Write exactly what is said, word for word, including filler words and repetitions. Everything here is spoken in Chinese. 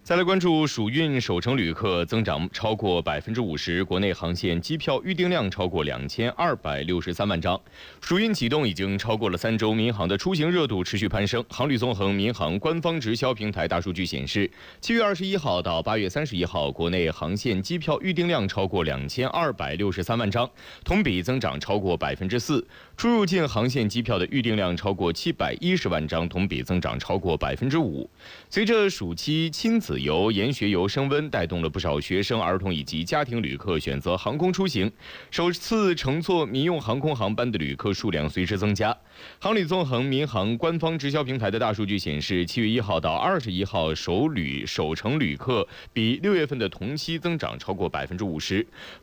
再来关注暑运首程旅客增长超过百分之五十，国内航线机票预订量超过两千二百六十三万张。暑运启动已经超过了三周，民航的出行热度持续攀升。航旅纵横民航官方直销平台大数据显示，七月二十一号到八月三十一号，国内航线机票预订量超过两千二百六十三万张，同比增长超过百分之四。出入境航线机票的预订量超过七百一十万张，同比增长超过百分之五。随着暑期亲子游、研学游升温，带动了不少学生、儿童以及家庭旅客选择航空出行。首次乘坐民用航空航班的旅客数量随之增加。航旅纵横民航官方直销平台的大数据显示，七月一号到二十一号首旅首程旅客比六月份的同期增长超过百分之五十。